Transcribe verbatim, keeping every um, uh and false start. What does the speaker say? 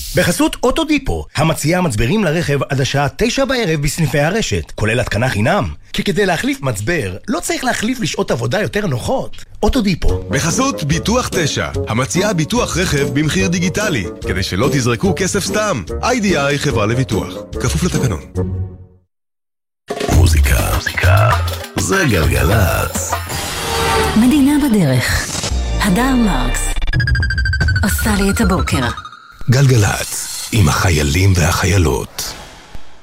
בחסות אוטודיפו, המציעה מצברים לרכב עד השעה תשע בערב בסניפי הרשת, כולל התקנה חינם. כי כדי להחליף מצבר, לא צריך להחליף לשעות עבודה יותר נוחות. אוטודיפו. בחסות ביטוח תשע, המציעה ביטוח רכב במחיר דיגיטלי, כדי שלא תזרקו כסף סתם. איי די איי חברה לביטוח. כפוף לתקנון. מוזיקה, מוזיקה. זה גלגלצ. מדינה בדרך. הדר מרקס. עושה לי את הבוקר. גלגלצ, עם החיילים והחיילות.